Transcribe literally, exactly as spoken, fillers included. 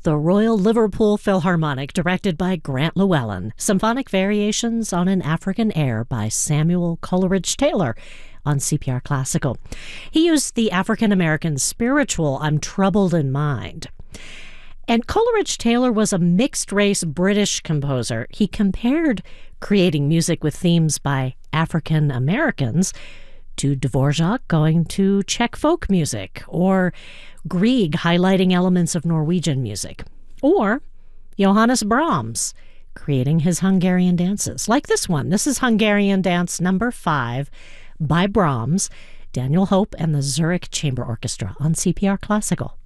the Royal Liverpool Philharmonic, directed by Grant Llewellyn. Symphonic Variations on an African Air by Samuel Coleridge-Taylor on C P R Classical. He used the African-American spiritual I'm Troubled in Mind. And Coleridge-Taylor was a mixed-race British composer. He compared creating music with themes by African Americans to Dvorak going to Czech folk music, or Grieg highlighting elements of Norwegian music, or Johannes Brahms creating his Hungarian dances, like this one. This is Hungarian Dance Number Five by Brahms, Daniel Hope and the Zurich Chamber Orchestra on C P R Classical.